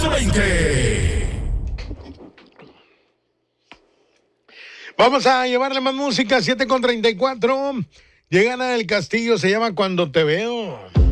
1420. Vamos a llevarle más música, 7:34. Llega Ana del Castillo, se llama Cuando Te Veo.